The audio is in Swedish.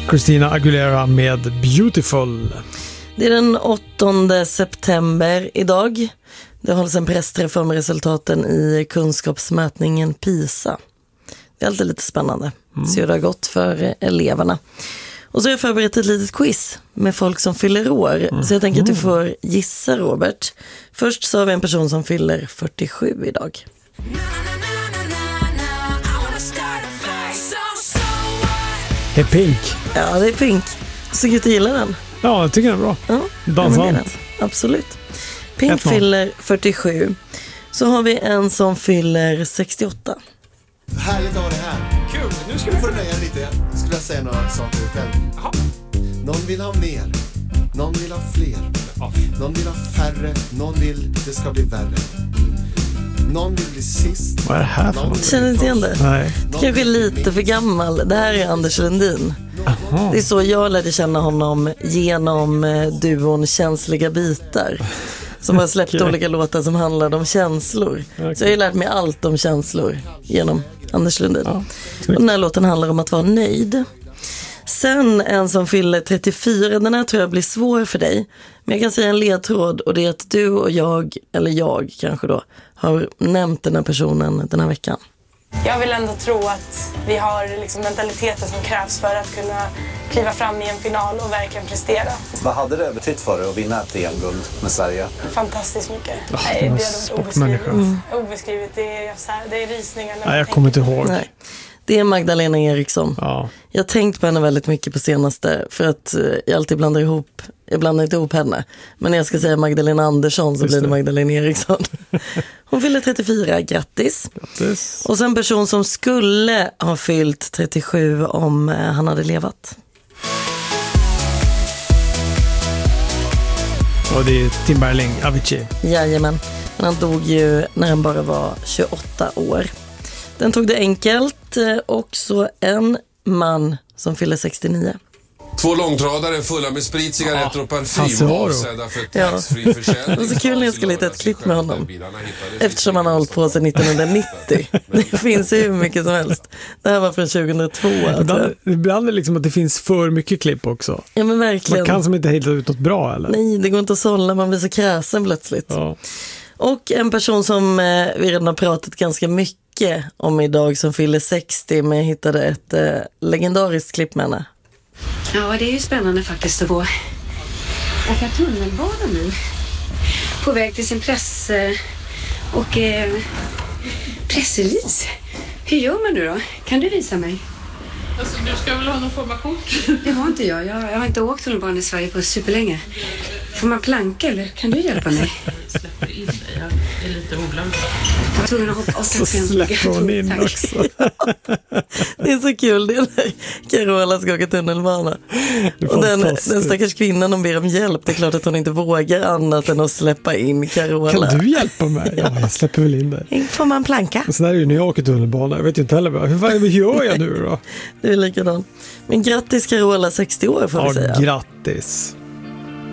Christina Aguilera med Beautiful. Det är den 8 september idag. Det hålls en pressträff om resultaten i kunskapsmätningen PISA. Det är alltid lite spännande. Så det har gått för eleverna. Och så har jag förberett ett litet quiz med folk som fyller år. Så jag tänker att du får gissa, Robert. Först så har vi en person som fyller 47 idag. Det är Pink. Ja, det är Pink. Så gud, du gillar den? Ja, jag tycker den är bra. Ja, dansant. Absolut. Pink fyller 47. Så har vi en som fyller 68. Härligt att ha det här. Kul, nu ska vi Får du nöja lite? Skulle jag säga några saker själv? Jaha. Någon vill ha mer. Någon vill ha fler. Ja. Någon vill ha färre. Någon vill det ska bli värre. Någon vill bli sist. Vad är det här för något? Känner inte igen det? Nej. Det kanske är lite för gammal. Det här är Anders Lundin. Aha. Det är så jag lärde känna honom genom duon Känsliga bitar. Som har släppt olika låtar som handlade om känslor. Okay. Så jag har lärt mig allt om känslor genom Anders Lundin. Ja, och den här låten handlar om att vara nöjd. Sen en som fyller 34, den här tror jag blir svår för dig. Men jag kan säga en ledtråd, och det är att du och jag, eller jag kanske då, har nämnt den här personen den här veckan. Jag vill ändå tro att vi har liksom mentaliteten som krävs för att kunna kliva fram i en final och verkligen prestera. Vad hade det betytt för dig att vinna ett EM-guld med Sverige? Fantastiskt mycket. det var är sportmänniska. obeskrivet. Det är rysningar. Nej, jag kommer inte ihåg. Nej. Det är Magdalena Eriksson. Ja. Jag har tänkt på henne väldigt mycket på senaste, för att jag alltid blandar inte ihop henne. Men när jag ska säga Magdalena Andersson så blir det Magdalena Eriksson. Hon fyller 34, grattis. Och sen en person som skulle ha fyllt 37 om han hade levat. Och det är Tim Berling, Avicii. Jajamän, men han dog ju när han bara var 28 år. Den tog det enkelt. Också en man som fyller 69. 2 långtradare fulla med sprit, cigaretter och parfym avsedda för taxfree-försäljning. Det var så kul när jag skulle hitta ett klipp med honom. Eftersom han har hållit på sedan 1990. Det finns hur mycket som helst. Det här var från 2002. Ibland är det liksom att det finns för mycket klipp också. Ja, men verkligen. Man kan som inte hitta ut något bra, eller? Nej, det går inte att sålla. Man blir så kräsen plötsligt. Ja. Och en person som vi redan har pratat ganska mycket om idag som fyller 60, men jag hittade ett legendariskt klipp med henne. Ja, det är ju spännande faktiskt att få åka tunnelbana nu. På väg till sin pressrelease. Hur gör man nu då? Kan du visa mig? Alltså, du ska väl ha någon form av kort? Det har inte jag. Jag har inte åkt tunnelbana i Sverige på superlänge. Får man planka eller kan du hjälpa mig? Jag släpper in dig. Jag är lite oglömd. Jag var tvungen att hoppa. Så släpper hon in också. Det är så kul, det är när Carola ska åka tunnelbana. Och den stackars kvinnan, de ber om hjälp. Det är klart att hon inte vågar annat än att släppa in Carola. Kan du hjälpa mig? Ja, jag släpper väl in dig. Får man planka? Och så där är ju när jag åker tunnelbana. Jag vet ju inte heller. Hur gör jag nu då? Det är likadant. Men grattis Carola, 60 år får vi säga. Ja, grattis.